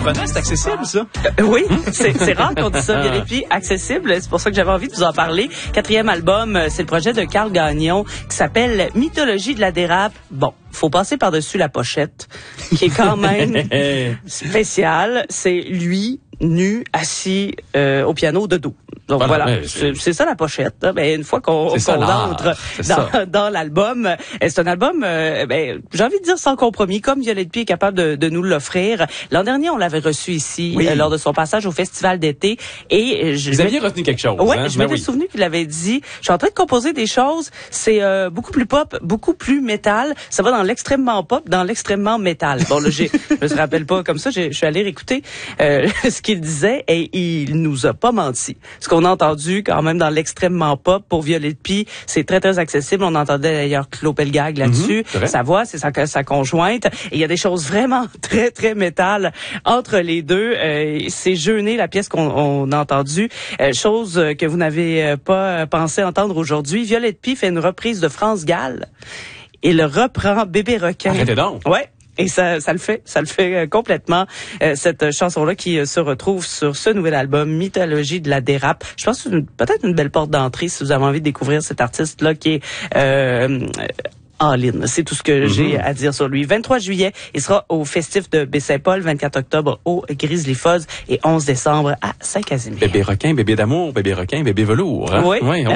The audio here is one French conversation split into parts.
surprenant, c'est accessible, ça? Oui, c'est rare qu'on dise ça, Violet Pie, accessible. C'est pour ça que j'avais envie de vous en parler. 4e album, c'est le projet de Carl Gagnon qui s'appelle Mythologie de la dérape. Bon, faut passer par-dessus la pochette, qui est quand même spéciale. C'est lui, nu, assis au piano de dos. Donc voilà, c'est ça la pochette. Hein. Ben, une fois qu'on entre dans l'album, c'est un album, j'ai envie de dire sans compromis, comme Violet Pie est capable de nous l'offrir. L'an dernier, on l'avait reçu ici lors de son passage au Festival d'été. Et vous aviez retenu quelque chose. Oui, je m'étais souvenu qu'il avait dit, je suis en train de composer des choses, c'est beaucoup plus pop, beaucoup plus métal. Ça va dans l'extrêmement pop, dans l'extrêmement métal. Bon, là, je me rappelle pas comme ça, je suis allé réécouter ce qu'il disait et il nous a pas menti. Ce qu'on a entendu quand même dans l'extrêmement pop pour Violet Pie, c'est très, très accessible. On entendait d'ailleurs Claude Pelgag là-dessus. Sa voix, c'est sa conjointe. Et il y a des choses vraiment très, très métal entre les deux. C'est Jeûner, la pièce qu'on a entendue. Chose que vous n'avez pas pensé entendre aujourd'hui. Violet Pie fait une reprise de France Gall. Et le reprend Bébé Requin. Arrêtez donc. Ouais. Et ça le fait complètement, cette chanson-là qui se retrouve sur ce nouvel album, Mythologie de la dérape. Je pense que c'est peut-être une belle porte d'entrée si vous avez envie de découvrir cet artiste-là qui est all-in. C'est tout ce que j'ai à dire sur lui. 23 juillet, il sera au festif de Baie-Saint-Paul, 24 octobre au Grizzly Fuzz et 11 décembre à Saint-Casimir. Bébé requin, bébé d'amour, bébé requin, bébé velours. Hein? Oui,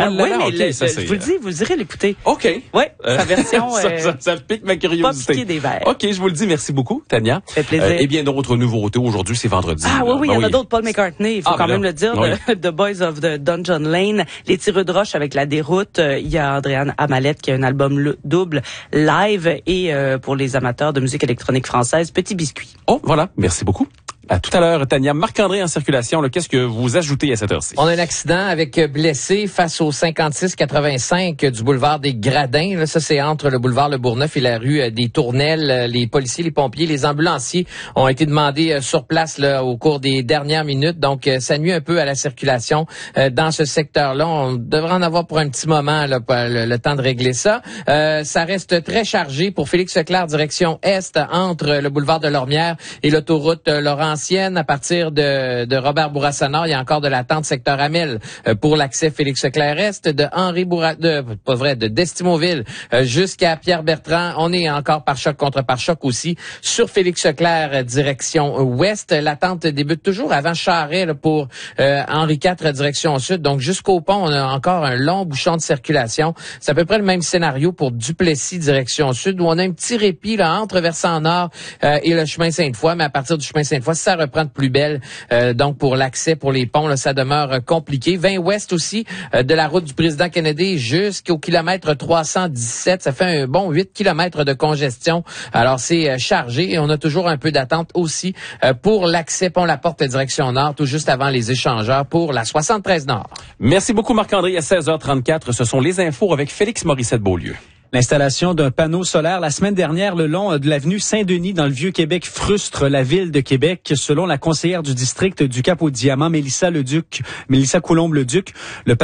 je vous le dis, vous irez l'écouter. OK. Oui, sa version... ça pique ma curiosité. Pas piquer des verres. OK, je vous le dis. Merci beaucoup, Tania. Ça fait plaisir. Et bien d'autres nouveautés. Aujourd'hui, c'est vendredi. Ah oui, il y en a d'autres. Paul McCartney, il faut quand même le dire. The Boys of the Dungeon Lane. Les Tireux de Roche avec La Déroute. Il y a Andréane Amalette qui a un album double live et pour les amateurs de musique électronique française, Petit Biscuit. Oh, voilà. Merci beaucoup. À tout à l'heure, Tania. Marc-André en circulation, qu'est-ce que vous ajoutez à cette heure-ci? On a un accident avec blessé face au 56-85 du boulevard des Gradins. Là, ça, c'est entre le boulevard Le Bourgneuf et la rue des Tournelles. Les policiers, les pompiers, les ambulanciers ont été demandés sur place là, au cours des dernières minutes. Donc, ça nuit un peu à la circulation dans ce secteur-là. On devrait en avoir pour un petit moment là, pour le temps de régler ça. Ça reste très chargé pour Félix Leclerc, direction Est, entre le boulevard de Lormière et l'autoroute Laurentienne. À partir de Robert Bourassa-Nord, il y a encore de l'attente secteur Amel pour l'accès Félix Leclerc-Est, de d'Estimauville jusqu'à Pierre-Bertrand. On est encore pare-choc contre pare-choc aussi sur Félix Leclerc direction Ouest. L'attente débute toujours avant Charest là, pour Henri IV direction Sud. Donc jusqu'au pont, on a encore un long bouchon de circulation. C'est à peu près le même scénario pour Duplessis direction Sud où on a un petit répit là entre Versant Nord et le chemin Sainte-Foy, mais à partir du chemin Sainte-Foy, ça reprend de plus belle. Donc, pour l'accès, pour les ponts, là, ça demeure compliqué. 20 ouest aussi de la route du président Kennedy jusqu'au kilomètre 317. Ça fait un bon 8 kilomètres de congestion. Alors, c'est chargé et on a toujours un peu d'attente aussi pour l'accès Pont-la-Porte direction Nord, tout juste avant les échangeurs pour la 73 Nord. Merci beaucoup, Marc-André. À 16h34, ce sont les infos avec Félix Morissette-Beaulieu. L'installation d'un panneau solaire la semaine dernière le long de l'avenue Saint-Denis dans le Vieux-Québec frustre la ville de Québec. Selon la conseillère du district du Cap-aux-Diamants, Mélissa Coulombe-Leduc,